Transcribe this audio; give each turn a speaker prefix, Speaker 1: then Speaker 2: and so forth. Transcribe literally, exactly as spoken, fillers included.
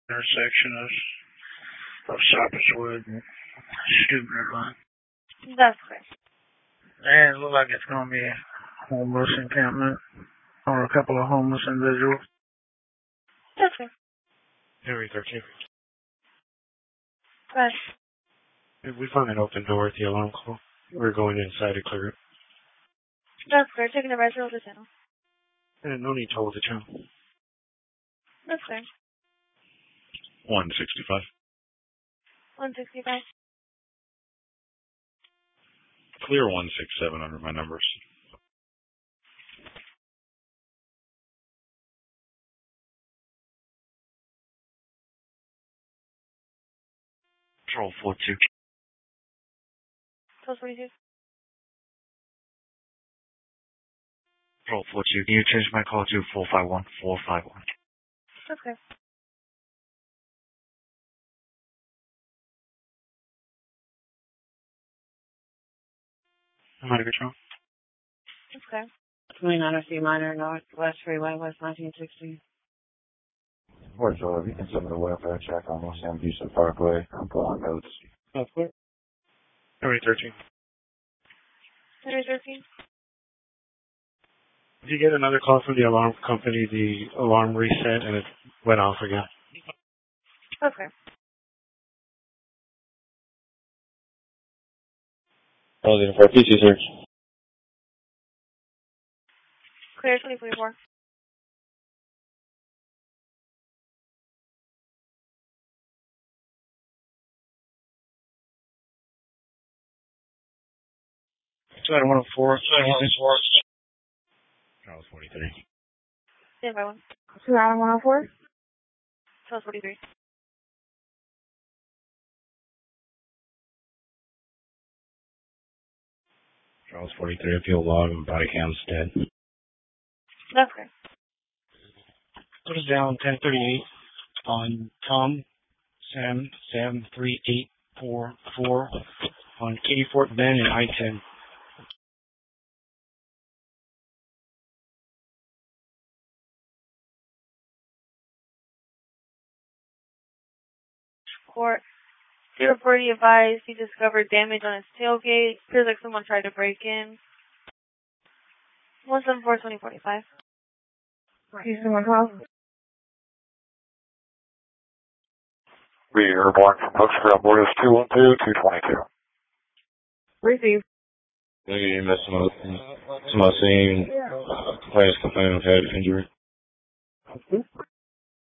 Speaker 1: intersection of, of Cypresswood and Stubner line.
Speaker 2: That's correct.
Speaker 1: And it looks like it's going to be a homeless encampment or a couple of homeless individuals.
Speaker 2: That's correct.
Speaker 3: Henry thirteen.
Speaker 2: Right.
Speaker 3: If we find an open door at the alarm call, we're going inside to clear it.
Speaker 2: That's correct. Taking the right over the channel.
Speaker 3: And no need to hold the channel.
Speaker 2: That's correct.
Speaker 3: one sixty-five.
Speaker 2: one sixty-five.
Speaker 3: Clear one sixty-seven under my numbers. Control four two.
Speaker 2: twelve forty-two.
Speaker 3: Control four two. Can you change my call to four five one four five one?
Speaker 2: That's correct.
Speaker 3: Am I to control?
Speaker 2: That's correct.
Speaker 4: twenty-nine oh C Minor, Northwest Freeway, West nineteen sixty.
Speaker 5: Where's Joe? If you can send me the welfare check on Los Angeles Parkway, I'm pulling notes.
Speaker 3: That's clear. Henry thirteen.
Speaker 2: Henry thirteen.
Speaker 3: Did you get another call from the alarm company? The alarm reset and it went off again.
Speaker 2: Okay.
Speaker 5: Positive for P C search.
Speaker 2: Clear twenty forty-four.
Speaker 1: two one oh four.
Speaker 3: Charles forty-three.
Speaker 2: Stand by one.
Speaker 4: two one oh four.
Speaker 2: twelve forty-three.
Speaker 3: Charles forty-three. Appeal log and body cam's dead.
Speaker 2: That's correct.
Speaker 1: Put us down ten thirty-eight on Tom, Sam, Sam three eight four four on Katy Fort Bend and I ten.
Speaker 2: Court. zero forty advised he discovered damage on his tailgate. Feels like someone tried to break in. one seven four twenty forty-five.
Speaker 4: Houston, one call.
Speaker 5: We are born from Hooks for Albertus two one two two twenty-two.
Speaker 4: Receive.
Speaker 5: You missed some, some, some, some, some, some, some, some, some, some, some, some, some, some, some, some, some, some,